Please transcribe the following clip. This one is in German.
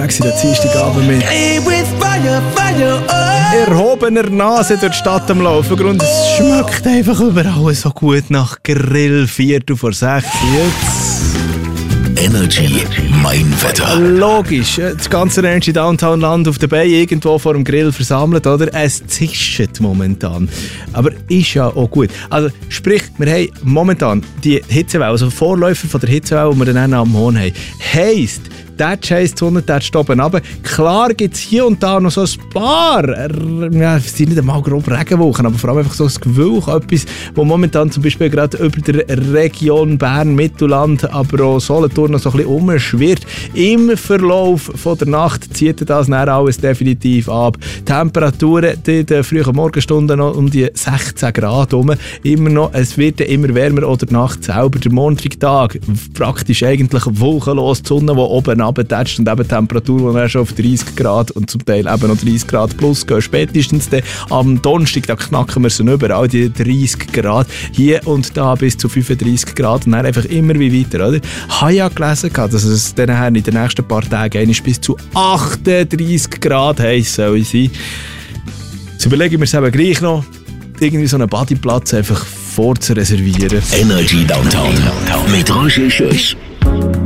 unterwegs in der Dienstagabend mit erhobener Nase durch die Stadt am Laufen. Und es schmeckt einfach überall so gut nach Grill. 5:45 jetzt. Energy Mein Wetter. Logisch, das ganze Energy Downtown Land auf der Bay irgendwo vor dem Grill versammelt, oder? Es zischt momentan. Aber ist ja auch gut. Also sprich, wir haben momentan die Hitzewelle, also Vorläufer von der Hitzewelle, die wir dann am Morgen haben. Heisst, der scheiß Sonne, der oben runter. Klar gibt es hier und da noch so ein paar, es sind nicht einmal grob Regenwochen, aber vor allem einfach so ein Gewölk, etwas, wo momentan zum Beispiel gerade über der Region Bern, Mittelland, aber auch Solothurn noch so ein bisschen umschwirrt. Im Verlauf von der Nacht zieht das dann alles definitiv ab. Temperaturen in den frühen Morgenstunden noch um die 16 Grad rum. Immer noch, es wird immer wärmer oder Nacht selber. Der Montagtag praktisch eigentlich wolkenlos, die Sonne, die oben runtertätscht und eben Temperaturen, die dann schon auf 30 Grad und zum Teil eben noch 30 Grad plus gehen. Spätestens dann am Donnerstag, da knacken wir sie überall, die 30 Grad. Hier und da bis zu 35 Grad und dann einfach immer wie weiter, oder? Ich habe ja gelesen, dass es dann in den nächsten paar Tagen bis zu 38 Grad heiß soll sein. Jetzt überlege ich mir es eben gleich noch, irgendwie so einen Bodyplatz einfach vorzureservieren. Energy Downtown mit Roger Schüss.